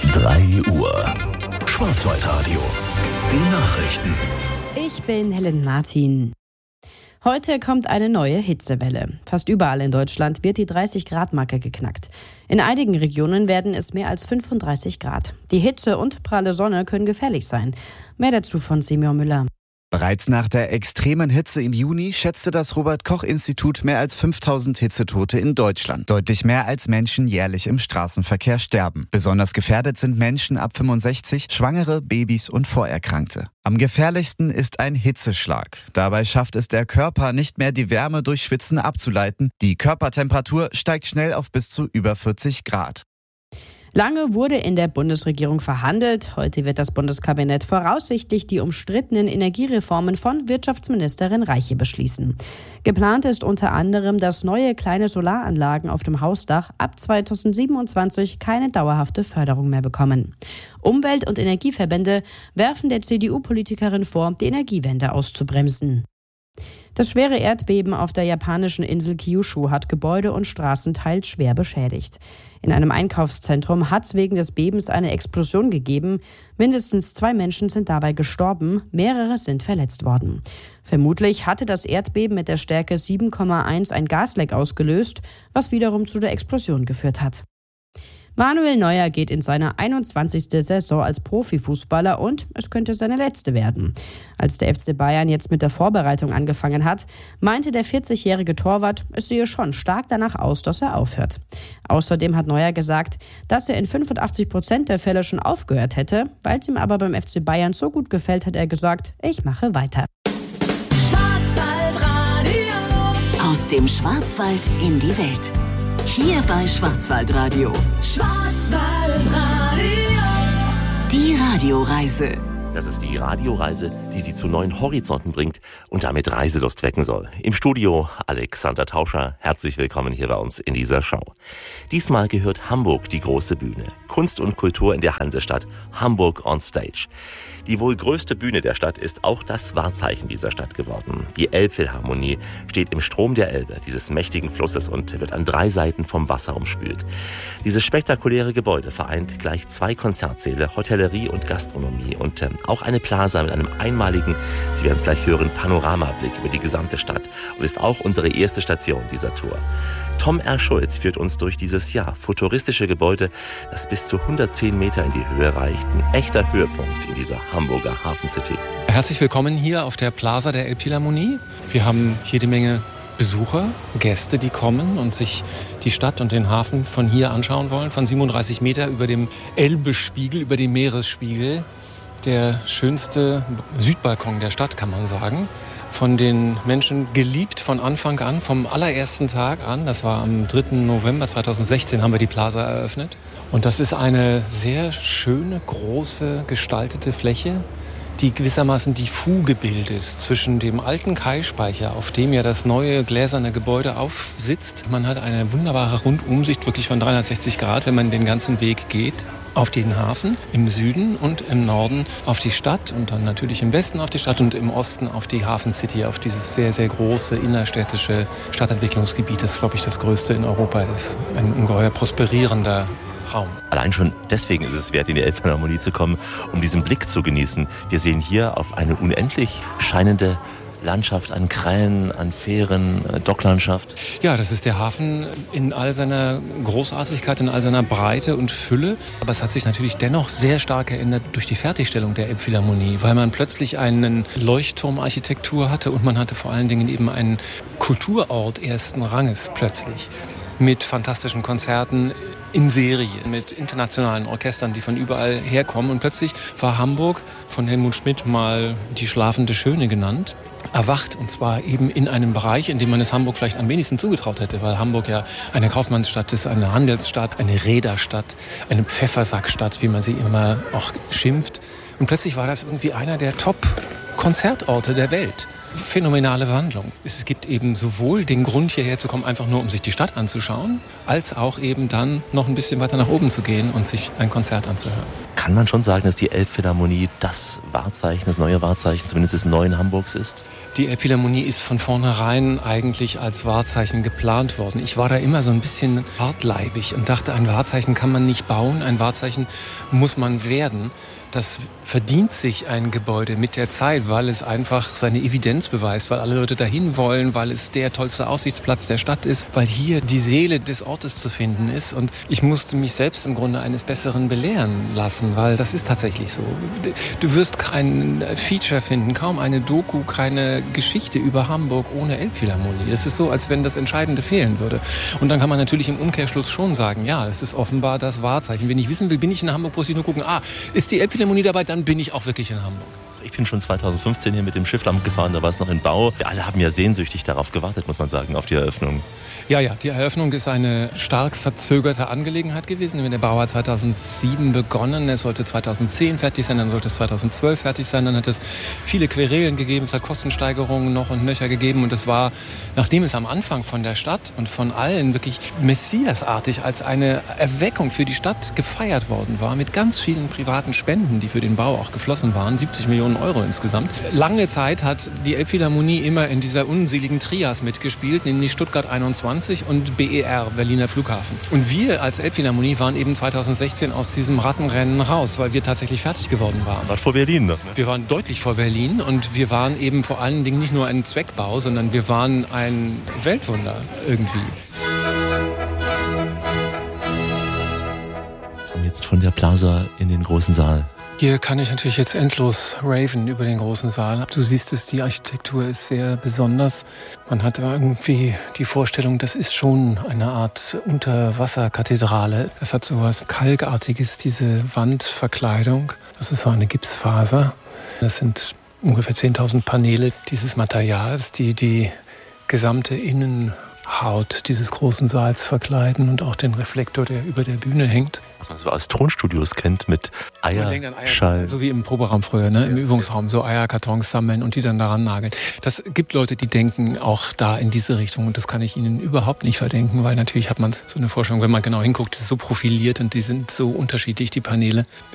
3 Uhr. Schwarzwaldradio. Die Nachrichten. Ich bin Helen Martin. Heute kommt eine neue Hitzewelle. Fast überall in Deutschland wird die 30-Grad-Marke geknackt. In einigen Regionen werden es mehr als 35 Grad. Die Hitze und pralle Sonne können gefährlich sein. Mehr dazu von Simeon Müller. Bereits nach der extremen Hitze im Juni schätzte das Robert-Koch-Institut mehr als 5000 Hitzetote in Deutschland. Deutlich mehr als Menschen jährlich im Straßenverkehr sterben. Besonders gefährdet sind Menschen ab 65, Schwangere, Babys und Vorerkrankte. Am gefährlichsten ist ein Hitzeschlag. Dabei schafft es der Körper nicht mehr, die Wärme durch Schwitzen abzuleiten. Die Körpertemperatur steigt schnell auf bis zu über 40 Grad. Lange wurde in der Bundesregierung verhandelt. Heute wird das Bundeskabinett voraussichtlich die umstrittenen Energiereformen von Wirtschaftsministerin Reiche beschließen. Geplant ist unter anderem, dass neue kleine Solaranlagen auf dem Hausdach ab 2027 keine dauerhafte Förderung mehr bekommen. Umwelt- und Energieverbände werfen der CDU-Politikerin vor, die Energiewende auszubremsen. Das schwere Erdbeben auf der japanischen Insel Kyushu hat Gebäude und Straßen teils schwer beschädigt. In einem Einkaufszentrum hat es wegen des Bebens eine Explosion gegeben. Mindestens 2 Menschen sind dabei gestorben, mehrere sind verletzt worden. Vermutlich hatte das Erdbeben mit der Stärke 7,1 ein Gasleck ausgelöst, was wiederum zu der Explosion geführt hat. Manuel Neuer geht in seine 21. Saison als Profifußballer und es könnte seine letzte werden. Als der FC Bayern jetzt mit der Vorbereitung angefangen hat, meinte der 40-jährige Torwart, es sehe schon stark danach aus, dass er aufhört. Außerdem hat Neuer gesagt, dass er in 85% der Fälle schon aufgehört hätte. Weil es ihm aber beim FC Bayern so gut gefällt, hat er gesagt, ich mache weiter. Schwarzwaldradio. Aus dem Schwarzwald in die Welt. Hier bei Schwarzwaldradio. Schwarzwaldradio. Die Radioreise. Das ist die Radioreise, die Sie zu neuen Horizonten bringt und damit Reiselust wecken soll. Im Studio Alexander Tauscher. Herzlich willkommen hier bei uns in dieser Show. Diesmal gehört Hamburg die große Bühne. Kunst und Kultur in der Hansestadt. Hamburg on Stage. Die wohl größte Bühne der Stadt ist auch das Wahrzeichen dieser Stadt geworden. Die Elbphilharmonie steht im Strom der Elbe, dieses mächtigen Flusses, und wird an 3 Seiten vom Wasser umspült. Dieses spektakuläre Gebäude vereint gleich 2 Konzertsäle, Hotellerie und Gastronomie und auch eine Plaza mit einem einmaligen, Sie werden es gleich hören, Panoramablick über die gesamte Stadt und ist auch unsere erste Station dieser Tour. Tom R. Schulz führt uns durch dieses futuristische Gebäude, das bis zu 110 Meter in die Höhe reicht. Ein echter Höhepunkt in dieser Hamburger Hafen City. Herzlich willkommen hier auf der Plaza der Elbphilharmonie. Wir haben jede Menge Besucher, Gäste, die kommen und sich die Stadt und den Hafen von hier anschauen wollen. Von 37 Meter über dem Elbespiegel, über dem Meeresspiegel. Der schönste Südbalkon der Stadt, kann man sagen. Von den Menschen geliebt von Anfang an, vom allerersten Tag an. Das war am 3. November 2016 haben wir die Plaza eröffnet. Und das ist eine sehr schöne, große, gestaltete Fläche, die gewissermaßen die Fuge bildet zwischen dem alten Kaispeicher, auf dem ja das neue gläserne Gebäude aufsitzt. Man hat eine wunderbare Rundumsicht, wirklich von 360 Grad, wenn man den ganzen Weg geht, auf den Hafen im Süden und im Norden auf die Stadt und dann natürlich im Westen auf die Stadt und im Osten auf die Hafen City, auf dieses sehr, sehr große innerstädtische Stadtentwicklungsgebiet, das, glaube ich, das größte in Europa ist. Ein ungeheuer prosperierender Raum. Allein schon deswegen ist es wert, in die Elbphilharmonie zu kommen, um diesen Blick zu genießen. Wir sehen hier auf eine unendlich scheinende Landschaft an Krähen, an Fähren, Docklandschaft. Ja, das ist der Hafen in all seiner Großartigkeit, in all seiner Breite und Fülle. Aber es hat sich natürlich dennoch sehr stark geändert durch die Fertigstellung der Elbphilharmonie, weil man plötzlich einen Leuchtturmarchitektur hatte und man hatte vor allen Dingen eben einen Kulturort ersten Ranges plötzlich. Mit fantastischen Konzerten in Serie, mit internationalen Orchestern, die von überall herkommen. Und plötzlich war Hamburg von Helmut Schmidt mal die schlafende Schöne genannt, erwacht. Und zwar eben in einem Bereich, in dem man es Hamburg vielleicht am wenigsten zugetraut hätte, weil Hamburg ja eine Kaufmannsstadt ist, eine Handelsstadt, eine Reederstadt, eine Pfeffersackstadt, wie man sie immer auch schimpft. Und plötzlich war das irgendwie einer der Top-Konzertorte der Welt. Phänomenale Wandlung. Es gibt eben sowohl den Grund, hierher zu kommen, einfach nur, um sich die Stadt anzuschauen, als auch eben dann noch ein bisschen weiter nach oben zu gehen und sich ein Konzert anzuhören. Kann man schon sagen, dass die Elbphilharmonie das Wahrzeichen, das neue Wahrzeichen, zumindest des neuen Hamburgs ist? Die Elbphilharmonie ist von vornherein eigentlich als Wahrzeichen geplant worden. Ich war da immer so ein bisschen hartleibig und dachte, ein Wahrzeichen kann man nicht bauen, ein Wahrzeichen muss man werden. Das verdient sich ein Gebäude mit der Zeit, weil es einfach seine Evidenz beweist, weil alle Leute dahin wollen, weil es der tollste Aussichtsplatz der Stadt ist, weil hier die Seele des Ortes zu finden ist. Und ich musste mich selbst im Grunde eines Besseren belehren lassen, weil das ist tatsächlich so. Du wirst kein Feature finden, kaum eine Doku, keine Geschichte über Hamburg ohne Elbphilharmonie. Das ist so, als wenn das Entscheidende fehlen würde. Und dann kann man natürlich im Umkehrschluss schon sagen, ja, es ist offenbar das Wahrzeichen. Wenn ich wissen will, bin ich in Hamburg, muss ich nur gucken, ist die Elbphilharmonie dabei, dann bin ich auch wirklich in Hamburg. Ich bin schon 2015 hier mit dem Schifflamm gefahren, da war es noch in Bau. Alle haben ja sehnsüchtig darauf gewartet, muss man sagen, auf die Eröffnung. Ja, die Eröffnung ist eine stark verzögerte Angelegenheit gewesen. Der Bau hat 2007 begonnen, es sollte 2010 fertig sein, dann sollte es 2012 fertig sein. Dann hat es viele Querelen gegeben, es hat Kostensteigerungen noch und nöcher gegeben. Und es war, nachdem es am Anfang von der Stadt und von allen wirklich messiasartig als eine Erweckung für die Stadt gefeiert worden war, mit ganz vielen privaten Spenden, die für den Bau auch geflossen waren, 70 Millionen Euro insgesamt. Lange Zeit hat die Elbphilharmonie immer in dieser unseligen Trias mitgespielt, nämlich Stuttgart 21 und BER, Berliner Flughafen. Und wir als Elbphilharmonie waren eben 2016 aus diesem Rattenrennen raus, weil wir tatsächlich fertig geworden waren. War vor Berlin noch, ne? Wir waren deutlich vor Berlin und wir waren eben vor allen Dingen nicht nur ein Zweckbau, sondern wir waren ein Weltwunder irgendwie. Kommen jetzt von der Plaza in den großen Saal. Hier kann ich natürlich jetzt endlos raven über den großen Saal. Du siehst es, die Architektur ist sehr besonders. Man hat irgendwie die Vorstellung, das ist schon eine Art Unterwasserkathedrale. Das hat so was Kalkartiges, diese Wandverkleidung. Das ist so eine Gipsfaser. Das sind ungefähr 10.000 Paneele dieses Materials, die die gesamte Innenhaut dieses großen Saals verkleiden und auch den Reflektor, der über der Bühne hängt. Was man so aus Tonstudios kennt mit Eierschall. So wie im Proberaum früher, ne? Im Übungsraum, so Eierkartons sammeln und die dann daran nageln. Das gibt Leute, die denken auch da in diese Richtung und das kann ich ihnen überhaupt nicht verdenken, weil natürlich hat man so eine Vorstellung, wenn man genau hinguckt, ist es so profiliert und die sind so unterschiedlich, die Paneele.